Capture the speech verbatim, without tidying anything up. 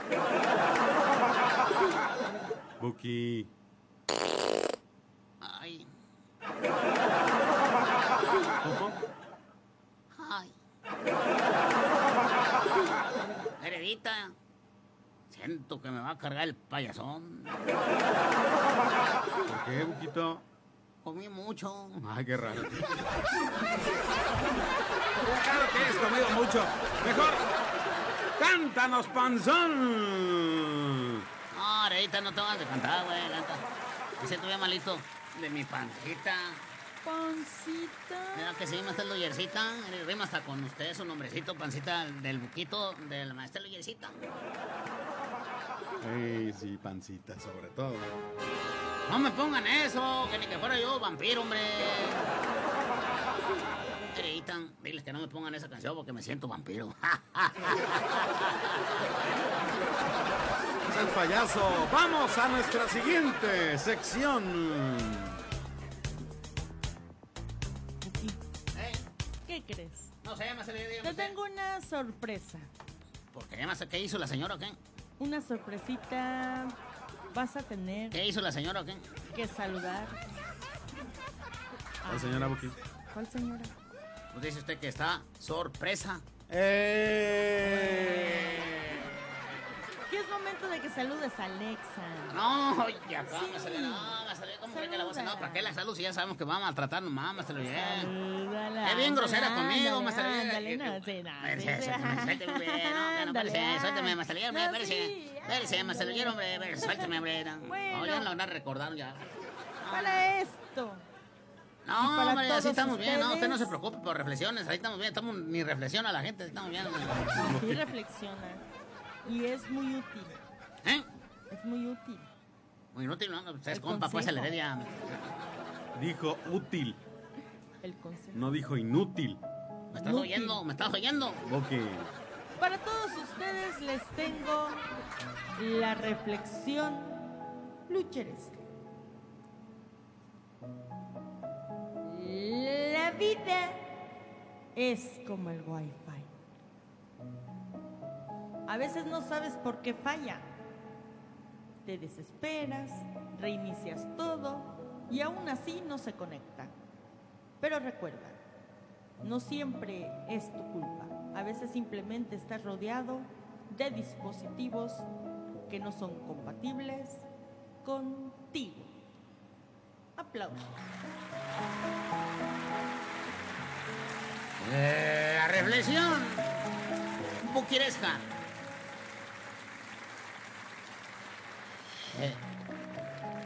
Buki. Ay. ¿Cómo? Ay. Heredita. Siento que me va a cargar el payasón. ¿Por qué, Buquito? Comí mucho. Ay, qué raro. Claro que es comido mucho. Mejor, cántanos, panzón. No, Heredita, no te vas a cantar, güey. Canta. Me siento bien malito de mi pancita. Pancita. Mira que sí, maestro Luyercita. Rima hasta con usted, su nombrecito, pancita del buquito del maestro Luyercita. Ey, sí, pancita, sobre todo. No me pongan eso, que ni que fuera yo vampiro, hombre. Heredita, diles que no me pongan esa canción porque me siento vampiro. Es el payaso. Vamos a nuestra siguiente sección. ¿Eh? ¿Qué crees? No sé, me salió bien. Te tengo una sorpresa. ¿Por qué? ¿Qué hizo la señora o qué? Una sorpresita. Vas a tener ¿Qué hizo la señora o qué? que saludar. La señora Buki. ¿Cuál señora? Pues dice usted que está sorpresa. ¡Eh! Que es momento de que saludes a Alexa. No, oye, acá Sí. me salió, no, me salió como que la voz. Saluda. No, ¿para qué la salud si ya sabemos que va a maltratarnos, mamá? Se lo llevé. Salúdala, Es bien grosera ándale, conmigo, ándale, Master Lee. ándale, no, sí, no, sí, sí. Suélteme, suélteme, bien, no, que no, Ándale, espérese, suélteme, ah. Master Lee, hombre, No, espérese. sí, Espérese, Master Lee, ándale. hombre, espérese, suélteme, hombre. No, Bueno. No, ya no van a recordar ya. Para esto. No, para hombre, así todos estamos bien, no, usted no se ustedes. preocupe por reflexiones, ahí estamos bien, estamos ni reflexiona a la gente, estamos bien. Así reflexiona. Y es muy útil. ¿Eh? Es muy útil. Muy inútil, ¿no? Usted es El compa, pues, a la consejo. heredia. Dijo útil, El consejo. no dijo inútil. ¿Me estás Inútil. oyendo? ¿Me estás oyendo? Buki. Para todos ustedes les tengo la reflexión lucheresca. La vida es como el wifi. A veces no sabes por qué falla. Te desesperas, reinicias todo y aún así no se conecta. Pero recuerda, no siempre es tu culpa. A veces simplemente estás rodeado de dispositivos que no son compatibles contigo. Aplausos. Eh, la reflexión buquiresca. Eh,